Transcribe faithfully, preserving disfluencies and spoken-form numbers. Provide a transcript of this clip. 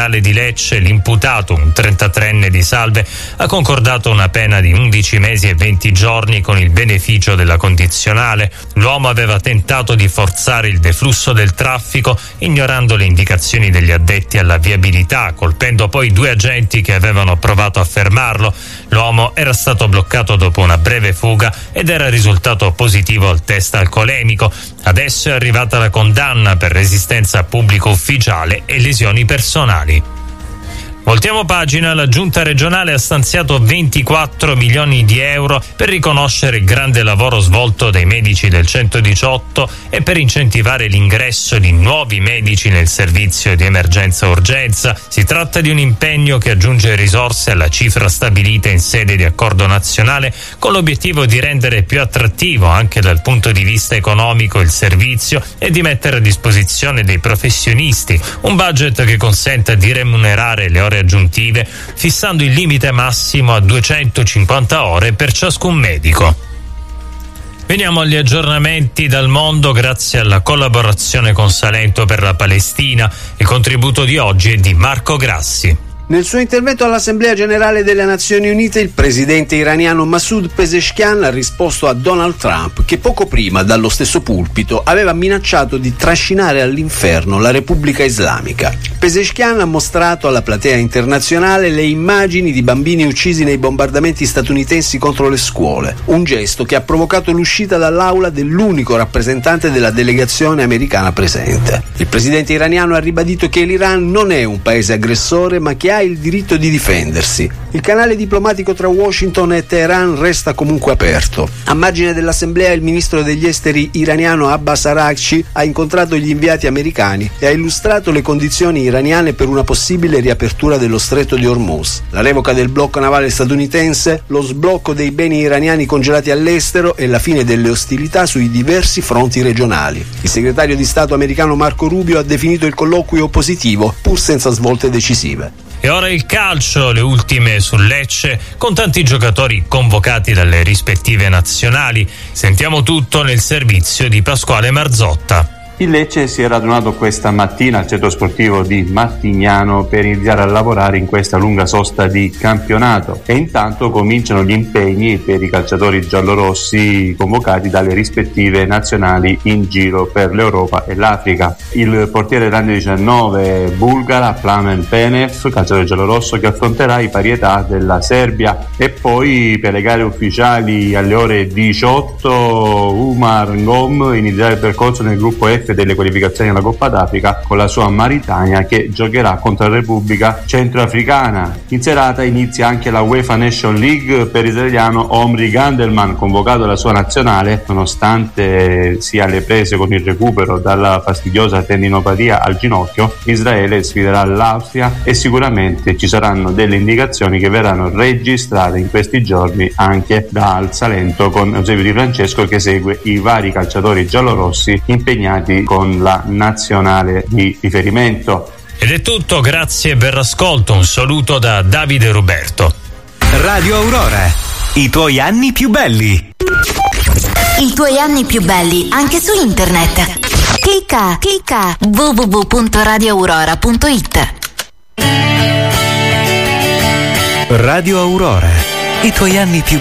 tribunale di Lecce l'imputato, un trentatreenne di Salve, ha concordato una pena di undici mesi e venti giorni con il beneficio della condizionale. L'uomo aveva tentato di forzare il deflusso del traffico ignorando le indicazioni degli addetti alla viabilità, colpendo poi due agenti che avevano provato a fermarlo. L'uomo era stato bloccato dopo una breve fuga ed era risultato positivo al test alcolemico. Adesso è arrivata la condanna per resistenza a pubblico ufficiale e lesioni personali. Voltiamo pagina. La giunta regionale ha stanziato ventiquattro milioni di euro per riconoscere il grande lavoro svolto dai medici del centodiciotto e per incentivare l'ingresso di nuovi medici nel servizio di emergenza-urgenza. Si tratta di un impegno che aggiunge risorse alla cifra stabilita in sede di accordo nazionale, con l'obiettivo di rendere più attrattivo anche dal punto di vista economico il servizio e di mettere a disposizione dei professionisti un budget che consenta di remunerare le ore aggiuntive, fissando il limite massimo a duecentocinquanta ore per ciascun medico. Veniamo agli aggiornamenti dal mondo grazie alla collaborazione con Salento per la Palestina. Il contributo di oggi è di Marco Grassi. Nel suo intervento all'Assemblea Generale delle Nazioni Unite, il presidente iraniano Masoud Pezeshkian ha risposto a Donald Trump, che poco prima, dallo stesso pulpito, aveva minacciato di trascinare all'inferno la Repubblica Islamica. Pezeshkian ha mostrato alla platea internazionale le immagini di bambini uccisi nei bombardamenti statunitensi contro le scuole, un gesto che ha provocato l'uscita dall'aula dell'unico rappresentante della delegazione americana presente. Il presidente iraniano ha ribadito che l'Iran non è un paese aggressore, ma che ha il diritto di difendersi. Il canale diplomatico tra Washington e Teheran resta comunque aperto. A margine dell'assemblea, il ministro degli esteri iraniano Abbas Araghchi ha incontrato gli inviati americani e ha illustrato le condizioni iraniane per una possibile riapertura dello stretto di Hormuz, la revoca del blocco navale statunitense, lo sblocco dei beni iraniani congelati all'estero e la fine delle ostilità sui diversi fronti regionali. Il segretario di Stato americano Marco Rubio ha definito il colloquio positivo, pur senza svolte decisive. E ora il calcio, le ultime sul Lecce, con tanti giocatori convocati dalle rispettive nazionali. Sentiamo tutto nel servizio di Pasquale Marzotta. Il Lecce si è radunato questa mattina al centro sportivo di Martignano per iniziare a lavorare in questa lunga sosta di campionato e intanto cominciano gli impegni per i calciatori giallorossi convocati dalle rispettive nazionali in giro per l'Europa e l'Africa. Il portiere dell'Under diciannove bulgara Plamen Penev, calciatore giallorosso, che affronterà i parietà della Serbia, e poi per le gare ufficiali alle ore diciotto Umar Ngom inizierà il percorso nel gruppo F delle qualificazioni alla Coppa d'Africa con la sua Maritania, che giocherà contro la Repubblica Centroafricana. In serata inizia anche la UEFA Nation League per l'italiano Omri Gandelman, convocato alla sua nazionale nonostante sia alle prese con il recupero dalla fastidiosa tendinopatia al ginocchio. Israele sfiderà l'Austria e sicuramente ci saranno delle indicazioni che verranno registrate in questi giorni anche dal Salento, con Eusebio Di Francesco che segue i vari calciatori giallorossi impegnati con la nazionale di riferimento. Ed è tutto, grazie per l'ascolto, un saluto da Davide Roberto. Radio Aurora, i tuoi anni più belli. I tuoi anni più belli anche su internet. Clicca, clicca w w w punto radio aurora punto i t. Radio Aurora, i tuoi anni più